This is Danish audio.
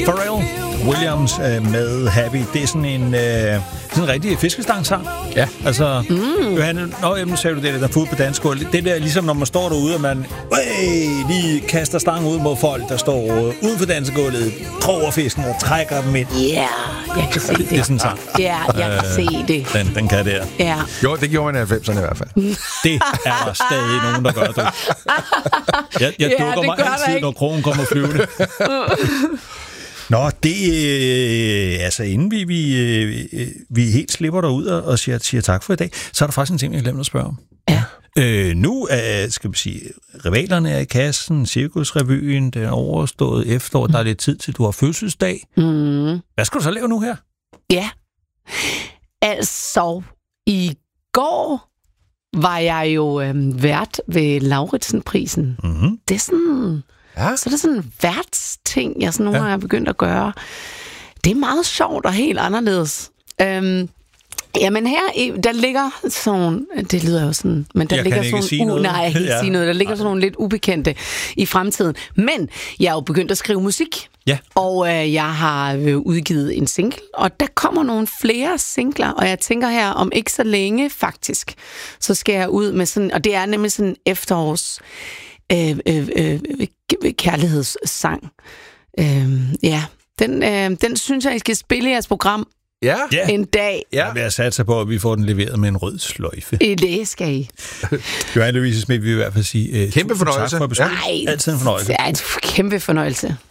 Pharrell Williams med Happy. Det er sådan en rigtig fiskestangsang. Ja. Altså, Johanne, nu sagde du det der fod på dansk gulv. Det der ligesom, når man står derude, og man lige kaster stangen ud mod folk, der står ude for dansegulvet, kroger fisken og trækker dem ind. Ja, jeg kan se det. Det er sådan en sang. Ja, jeg kan se det. Den kan der. Ja. Jo, det gjorde man i 90'erne i hvert fald. Det er der stadig nogen, der gør det. Jeg dukker mig altid, når krogen kommer flyvende. Nå, det altså inden vi helt slipper derud og siger tak for i dag, så er der faktisk en ting, jeg glemte at spørge om. Ja. Nu skal vi sige, rivalerne er i kassen, Cirkusrevyen, den er overstået efterår, der er lidt tid til, du har fødselsdag. Hvad skal du så lave nu her? Ja, altså i går var jeg jo vært ved Lauritsen-prisen. Det er sådan... Ja. Så er det sådan en værtsting, jeg sådan nogle har begyndt at gøre. Det er meget sjovt og helt anderledes. Jamen her, der ligger sådan... Det lyder jo sådan... Men der jeg ligger kan ikke sådan, sige noget. Nej, jeg kan ikke sige noget. Der ligger sådan nogle lidt ubekendte i fremtiden. Men jeg er jo begyndt at skrive musik. Ja. Og jeg har udgivet en single. Og der kommer nogle flere singler. Og jeg tænker her, om ikke så længe faktisk, så skal jeg ud med sådan... Og det er nemlig sådan efterårs... kærlighedssang. Ja, den synes jeg, I skal spille i jeres program en dag. Jeg vil have sat sig på, at vi får den leveret med en rød sløjfe. Det skal I. Johanne Louise Schmidt vil i hvert fald sige kæmpe fornøjelse. Tak for besøget. Altid en fornøjelse. Det er en kæmpe fornøjelse.